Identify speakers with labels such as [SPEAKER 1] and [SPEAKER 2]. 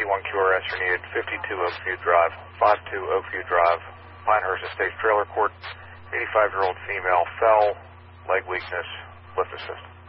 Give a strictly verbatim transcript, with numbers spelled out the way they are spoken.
[SPEAKER 1] fifty-one Q R S are needed, fifty-two Oakview Drive, five-two Oakview Drive, Pinehurst Estates Trailer Court. eighty-five-year-old female fell, leg weakness, lift assist.